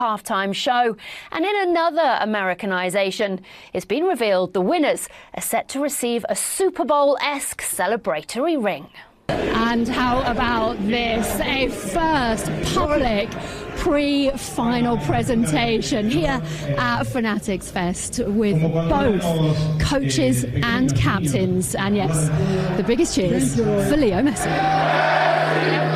halftime show. And in another Americanization, it's been revealed the winners are set to receive a Super Bowl-esque celebratory ring. And how about this? A first public pre-final presentation here at Fanatics Fest with both coaches and captains. And yes, the biggest cheers for Leo Messi.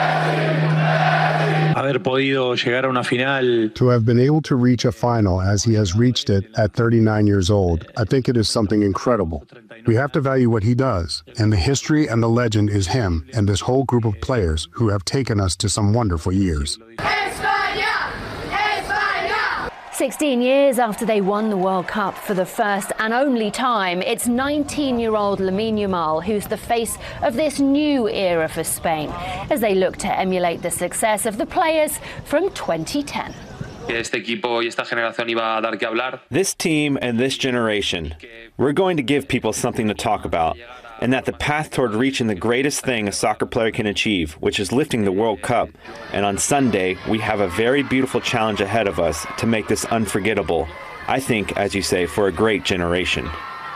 To have been able to reach a final as he has reached it at 39 years old, I think it is something incredible. We have to value what he does, and the history and the legend is him and this whole group of players who have taken us to some wonderful years. 16 years after they won the World Cup for the first and only time, it's 19-year-old Lamine Yamal who's the face of this new era for Spain as they look to emulate the success of the players from 2010. This team and this generation, we're going to give people something to talk about, and that the path toward reaching the greatest thing a soccer player can achieve, which is lifting the World Cup. And on Sunday, we have a very beautiful challenge ahead of us to make this unforgettable. I think, as you say, for a great generation.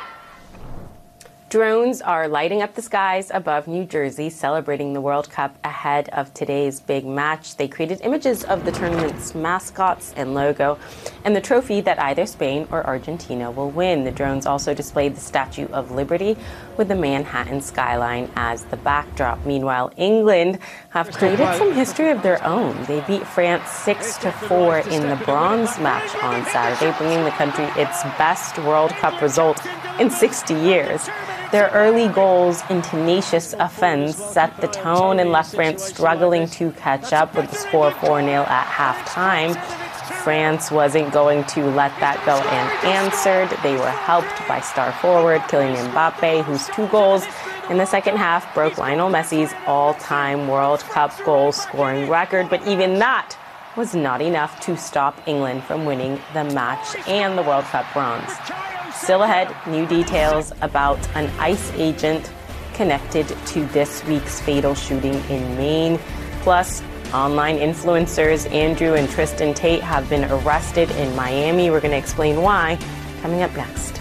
Drones are lighting up the skies above New Jersey, celebrating the World Cup ahead of today's big match. They created images of the tournament's mascots and logo and the trophy that either Spain or Argentina will win. The drones also displayed the Statue of Liberty with the Manhattan skyline as the backdrop. Meanwhile, England have created some history of their own. They beat France 6-4 in the bronze match on Saturday, bringing the country its best World Cup result in 60 years. Their early goals and tenacious offense set the tone and left France struggling to catch up with the score 4-0 at halftime. France wasn't going to let that go unanswered. They were helped by star forward Kylian Mbappe, whose 2 goals in the second half broke Lionel Messi's all-time World Cup goal-scoring record. But even that was not enough to stop England from winning the match and the World Cup bronze. Still ahead, new details about an ICE agent connected to this week's fatal shooting in Maine. Plus, online influencers Andrew and Tristan Tate have been arrested in Miami. We're going to explain why, coming up next.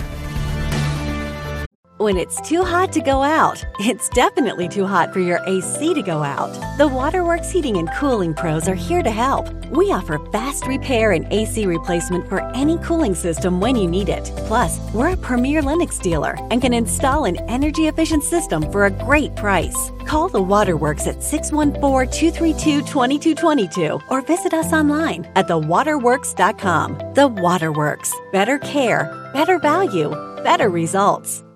When it's too hot to go out, it's definitely too hot for your AC to go out. The Waterworks Heating and Cooling Pros are here to help. We offer fast repair and AC replacement for any cooling system when you need it. Plus, we're a premier Lennox dealer and can install an energy-efficient system for a great price. Call the Waterworks at 614-232-2222 or visit us online at thewaterworks.com. The Waterworks. Better care, better value, better results.